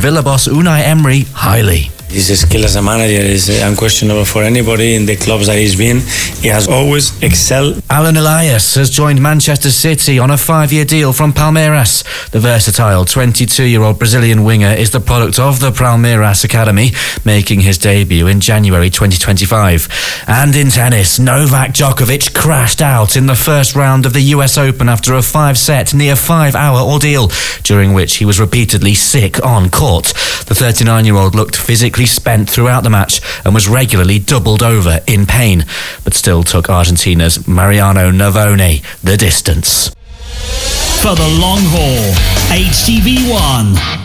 Villa boss Unai Emery highly. His skill as a manager is unquestionable for anybody in the clubs that he's been. He has always excelled. Alan Elias has joined Manchester City on a 5-year deal from Palmeiras. The versatile 22-year-old Brazilian winger is the product of the Palmeiras Academy, making his debut in January 2025. And in tennis, Novak Djokovic crashed out in the first round of the US Open after a 5-set, near 5-hour ordeal, during which he was repeatedly sick on court. The 39-year-old looked physically spent throughout the match and was regularly doubled over in pain, but still took Argentina's Mariano Navone the distance. For the long haul, HTV1.